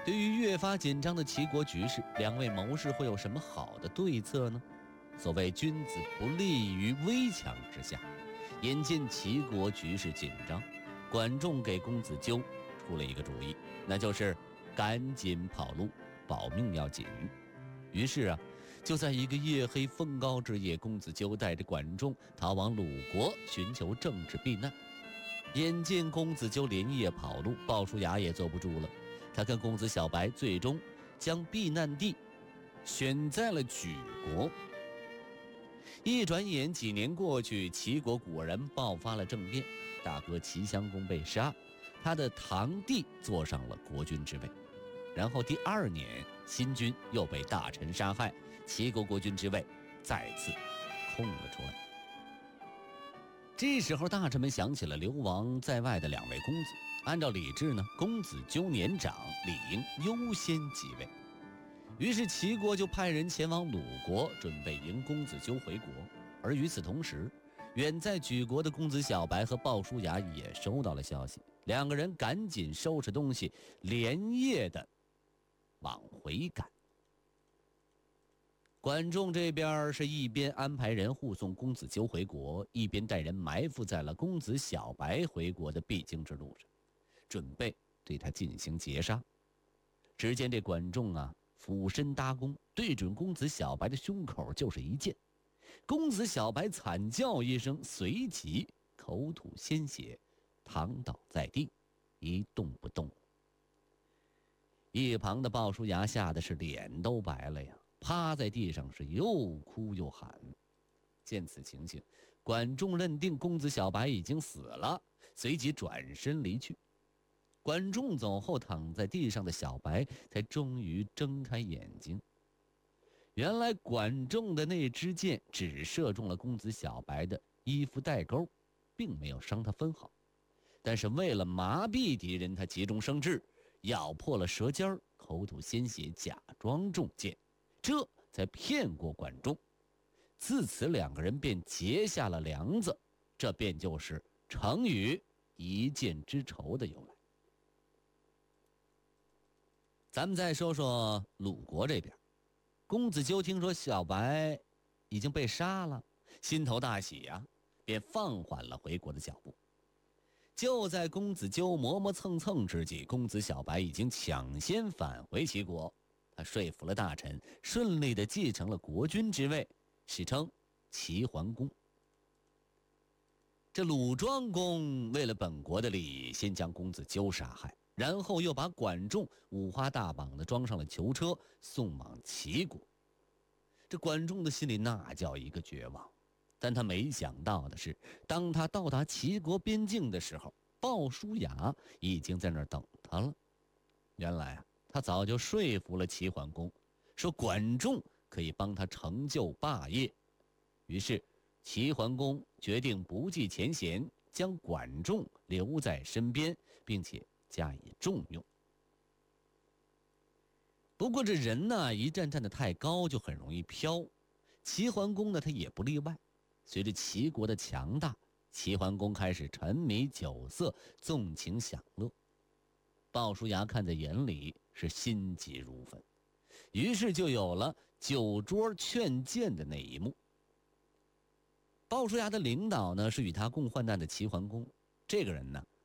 对于越发紧张的齐国局势，两位谋士会有什么好的对策呢？所谓君子不立于危墙之下，眼见齐国局势紧张，管仲给公子纠出了一个主意，那就是赶紧跑路，保命要紧。于是就在一个夜黑风高之夜，公子纠带着管仲逃往鲁国，寻求政治避难。眼见公子纠连夜跑路，鲍叔牙也坐不住了，他跟公子小白最终将避难地选在了莒国。一转眼几年过去，齐国果然爆发了政变，大哥齐襄公被杀，他的堂弟坐上了国君之位。然后第2年，新君又被大臣杀害，齐国国君之位再次空了出来。这时候大臣们想起了流亡在外的2位公子，按照礼制呢，公子纠年长，理应优先即位。于是齐国就派人前往鲁国，准备迎公子纠回国。而与此同时，远在莒国的公子小白和鲍叔牙也收到了消息，2个人赶紧收拾东西，连夜的往回赶。管仲这边是一边安排人护送公子纠回国，一边带人埋伏在了公子小白回国的必经之路上，准备对他进行截杀。只见这管仲俯身搭弓，对准公子小白的胸口就是一箭。公子小白惨叫一声，随即口吐鲜血，躺倒在地，一动不动。一旁的鲍叔牙吓得是脸都白了呀，趴在地上是又哭又喊。见此情形，管仲认定公子小白已经死了，随即转身离去。管仲走后，躺在地上的小白才终于睁开眼睛。原来管仲的那支箭只射中了公子小白的衣服带钩，并没有伤他分毫。但是为了麻痹敌人，他急中生智，咬破了舌尖，口吐鲜血，假装中箭，这才骗过管仲。自此2个人便结下了梁子，这便就是成语一箭之仇的由来。咱们再说说鲁国这边，公子纠听说小白已经被杀了，心头大喜便放缓了回国的脚步。就在公子纠磨磨蹭蹭之际，公子小白已经抢先返回齐国，他说服了大臣，顺利地继承了国君之位，史称齐桓公。这鲁庄公为了本国的利益，先将公子纠杀害，然后又把管仲五花大绑地装上了囚车，送往齐国。这管仲的心里那叫一个绝望，但他没想到的是，当他到达齐国边境的时候，鲍叔牙已经在那儿等他了。原来他早就说服了齐桓公，说管仲可以帮他成就霸业。于是齐桓公决定不计前嫌，将管仲留在身边，并且加以重用。不过这人一站得太高就很容易飘，齐桓公他也不例外。随着齐国的强大，齐桓公开始沉迷酒色，纵情享乐。鲍叔牙看在眼里，是心急如焚，于是就有了酒桌劝谏的那一幕。鲍叔牙的领导是与他共患难的齐桓公，这个人